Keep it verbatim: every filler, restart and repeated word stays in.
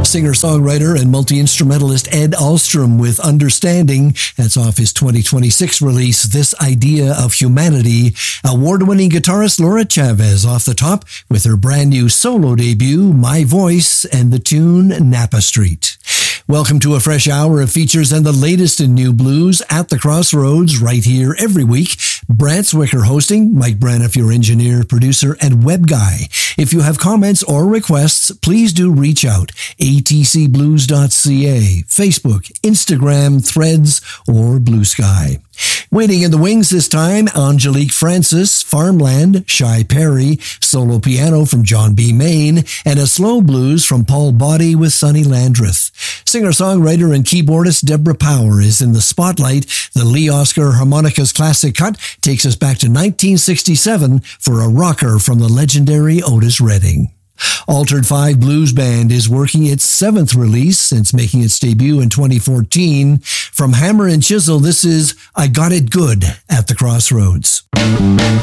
Singer-songwriter and multi-instrumentalist Ed Alstrom with Understanding. That's off his twenty twenty-six release, This Idea of Humanity. Award-winning guitarist Laura Chavez off the top with her brand new solo debut, My Voice, and the tune Napa Street. Welcome to a fresh hour of features and the latest in new blues at the Crossroads right here every week. Brant Swicker hosting, Mike Braniff, your engineer, producer, and web guy. If you have comments or requests, please do reach out. a t c blues dot c a, Facebook, Instagram, Threads, or Blue Sky. Waiting in the wings this time, Angelique Francis, Farmland, Shy Perry, solo piano from John B. Main, and a slow blues from Paul Boddy with Sonny Landreth. Singer-songwriter and keyboardist Deborah Power is in the spotlight. The Lee Oscar Harmonicas Classic Cut takes us back to nineteen sixty-seven for a rocker from the legendary Otis Redding. Altered Five Blues Band is working its seventh release since making its debut in twenty fourteen. From Hammer and Chisel, this is I Got It Good at the Crossroads.